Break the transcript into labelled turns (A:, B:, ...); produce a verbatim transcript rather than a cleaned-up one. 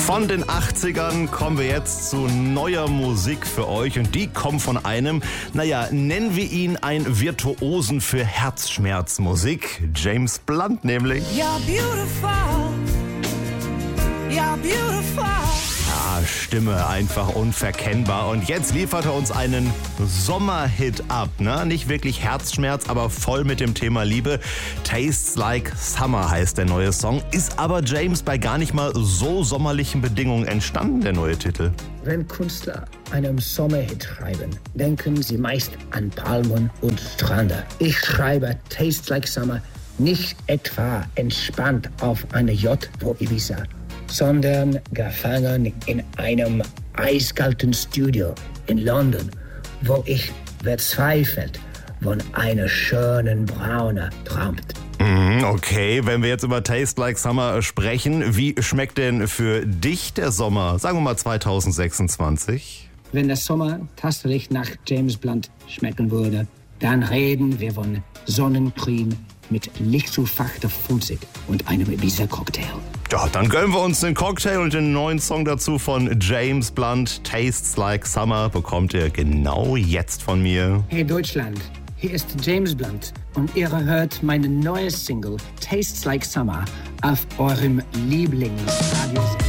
A: Von den achtzigern kommen wir jetzt zu neuer Musik für euch und die kommt von einem, naja, nennen wir ihn einen Virtuosen für Herzschmerzmusik, James Blunt nämlich.
B: You're beautiful, you're beautiful.
A: Ja, Stimme einfach unverkennbar und jetzt liefert er uns einen Sommerhit ab, ne? Nicht wirklich Herzschmerz, aber voll mit dem Thema Liebe. Tastes Like Summer heißt der neue Song, ist aber James bei gar nicht mal so sommerlichen Bedingungen entstanden, der neue Titel.
C: Wenn Künstler einen Sommerhit schreiben, denken sie meist an Palmen und Strände. Ich schreibe Tastes Like Summer nicht etwa entspannt auf einer Yacht vor Ibiza, sondern gefangen in einem eiskalten Studio in London, wo ich verzweifelt von einer schönen Braune träumt.
A: Okay, wenn wir jetzt über Taste Like Summer sprechen, wie schmeckt denn für dich der Sommer, sagen wir mal zwanzig sechsundzwanzig?
C: Wenn der Sommer tatsächlich nach James Blunt schmecken würde, dann reden wir von Sonnencreme mit nicht zu fachter Funzig und einem Ibiza-Cocktail.
A: Ja, dann gönnen wir uns den Cocktail und den neuen Song dazu von James Blunt. Tastes Like Summer bekommt ihr genau jetzt von mir.
C: Hey Deutschland, hier ist James Blunt und ihr hört meine neue Single Tastes Like Summer auf eurem Lieblingsradio.